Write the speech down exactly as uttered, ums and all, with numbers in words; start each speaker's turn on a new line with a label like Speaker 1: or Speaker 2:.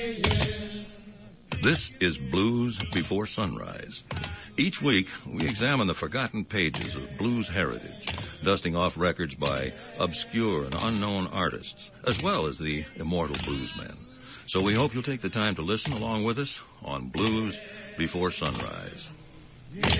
Speaker 1: This is Blues Before Sunrise. Each week, we examine the forgotten pages of blues heritage, dusting off records by obscure and unknown artists, as well as the immortal bluesmen. So we hope you'll take the time to listen along with us on Blues Before Sunrise.